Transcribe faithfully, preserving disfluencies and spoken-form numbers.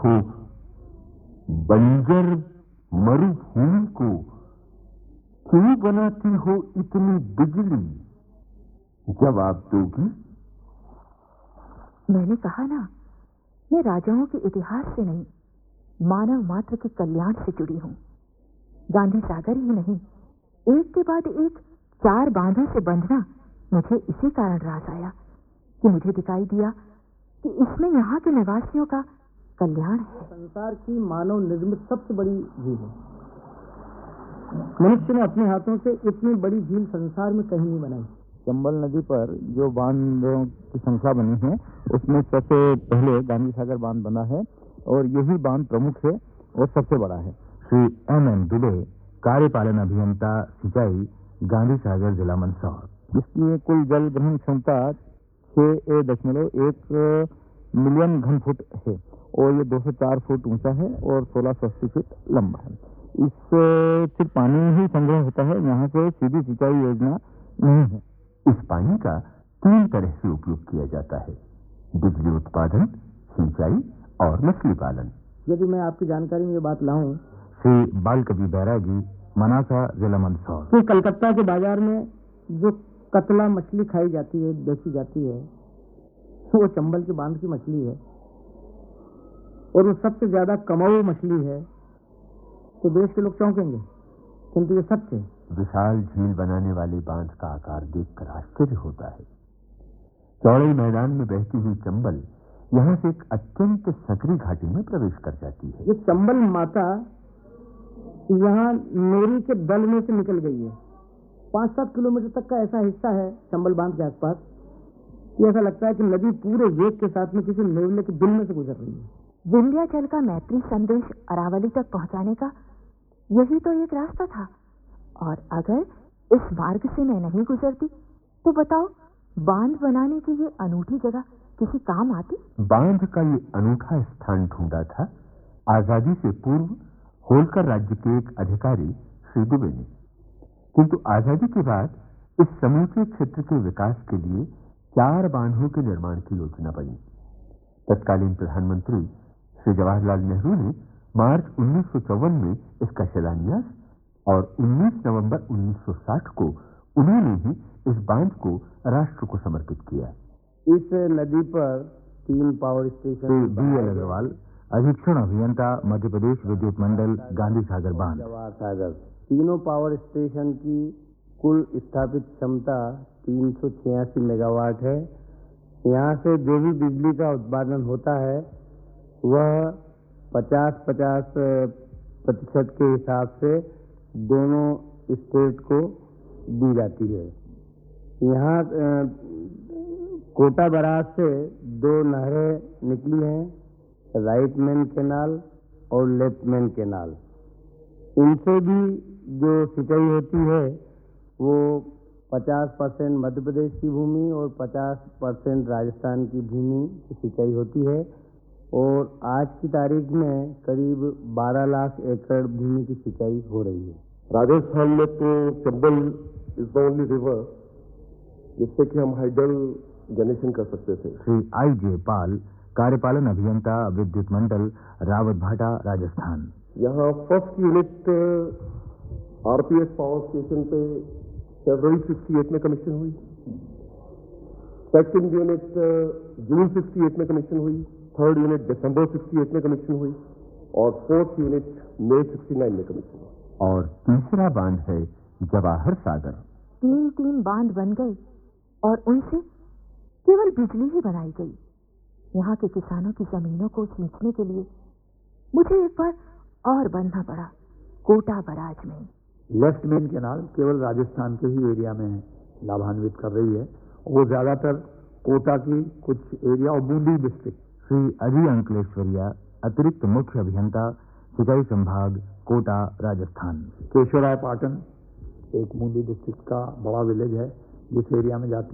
को बंजर मरुभूमि को क्यों बनाती हो इतनी बिजली? जवाब दोगी? मैंने कहा ना, मैं राजाओं के इतिहास से नहीं, मानव मात्र के कल्याण से जुड़ी हूं। गांधी सागर ही नहीं, एक के बाद एक चार बांधों से बंधना मुझे इसी कारण रास आया कि मुझे दिखाई दिया कि इसमें यहाँ के निवासियों का कल्याण है। संसार की मानव निर्मित सबसे बड़ी झील है। मनुष्य ने अपने हाथों से इतनी बड़ी झील संसार में कहीं नहीं बनाई। चंबल नदी पर जो बांधों की संख्या बनी है उसमें सबसे पहले गांधी सागर बांध बना है और यही बांध प्रमुख है और सबसे बड़ा है। श्री एम एन दुबे, कार्यपालन अभियंता सिंचाई, गांधी सागर जिला मंदसौर। इसकी कुल जल ग्रहण क्षमता छह दशमलव एक मिलियन घन फुट है और ये दो सौ चार फुट ऊंचा है और सोलह सौ अस्सी फीट लंबा है। इससे सिर्फ पानी ही संग्रह होता है, यहाँ से सीधी सिंचाई योजना नहीं है। इस पानी का तीन तरह से उपयोग किया जाता है: बिजली उत्पादन, सिंचाई और मछली पालन। यदि मैं आपकी जानकारी में ये बात लाऊं, श्री बाल कवि बैरागी, मनासा, जिला मंदसौर। तो कलकत्ता के बाजार में जो कतला मछली खाई जाती है, बेची जाती है, वो चंबल के बांध की मछली है और वो सबसे ज्यादा कमाऊ मछली है, तो देश के लोग चौंकेंगे, किंतु ये सत्य है। विशाल झील बनाने वाले बांध का आकार देखकर आश्चर्य होता है। चौड़े मैदान में बहती हुई चंबल यहाँ से एक अत्यंत सकरी घाटी में प्रवेश कर जाती है। ये चंबल माता यहाँ नोरी के दल में से निकल गई है। पांच सात किलोमीटर तक का ऐसा हिस्सा है चंबल बांध के आसपास, ये ऐसा लगता है कि नदी पूरे वेग के साथ में किसी नेवले के दिल में से गुजर रही है। विंध्याचल का मैत्री संदेश अरावली तक पहुंचाने का यही तो एक रास्ता था, और अगर इस मार्ग से मैं नहीं गुजरती तो बताओ, बांध बनाने की ये अनूठी जगह किसी काम आती? बांध का ये अनूठा स्थान ढूंढा था आजादी से पूर्व होलकर राज्य के एक अधिकारी श्री दुबे ने, किंतु आजादी के बाद इस समूचे क्षेत्र के विकास के लिए चार बांधों के निर्माण की योजना बनी। तत्कालीन प्रधानमंत्री श्री जवाहरलाल नेहरू ने मार्च उन्नीस सौ चौवन में इसका शिलान्यास और उन्नीस नवंबर उन्नीस सौ साठ को उन्होंने ही इस बांध को राष्ट्र को समर्पित किया। इस नदी पर तीन power station. B L Agarwal, अधीक्षण अभियंता, मध्य प्रदेश विद्युत मंडल, गांधी सागर बांध। जवाहर सागर, तीनों पावर स्टेशन की कुल स्थापित क्षमता तीन सौ छियासी मेगावाट है। यहाँ से जो भी बिजली का उत्पादन होता है वह पचास पचास प्रतिशत के हिसाब से दोनों स्टेट को दी जाती है। यहाँ कोटा बराज से दो नहरें निकली हैं, राइट मेन कैनाल और लेफ्ट मेन कैनाल। इनसे भी जो सिंचाई होती है वो पचास परसेंट मध्य प्रदेश की भूमि और पचास परसेंट राजस्थान की भूमि की सिंचाई होती है, और आज की तारीख में करीब बारह लाख एकड़ भूमि की सिंचाई हो रही है। राजस्थान में तो Chambal is the only river जिससे कि हम हाइडल जनरेशन कर सकते थे। श्री आई जे पाल, कार्यपालन अभियंता, विद्युत मंडल, रावत भाटा, राजस्थान। यहाँ first unit RPS power station पे फरवरी सिक्सटी एट में कमीशन हुई, सेकंड यूनिट जून सिक्सटी एट में कमीशन हुई, थर्ड यूनिट दिसंबर सिक्सटी एट में कमीशन हुई और फोर्थ यूनिट मई सिक्सटी नाइन में कमीशन हुई। और तीसरा बांध है जवाहर सागर। तीन तीन बांध बन गए और उनसे केवल बिजली ही बनाई गई। यहाँ के किसानों की जमीनों को सींचने के लिए मुझे एक बार और बनना पड़ा कोटा बराज में। लेफ्ट मेन कैनाल केवल राजस्थान के ही एरिया में लाभान्वित कर रही है, वो ज्यादातर कोटा की कुछ एरिया और बूंदी डिस्ट्रिक्ट। श्री अजय अंकलेश्वरिया, अतिरिक्त मुख्य अभियंता, सिंचाई संभाग, कोटा, राजस्थान। केशवराय पाटन एक बूंदी डिस्ट्रिक्ट का बड़ा विलेज है जिस एरिया में जाती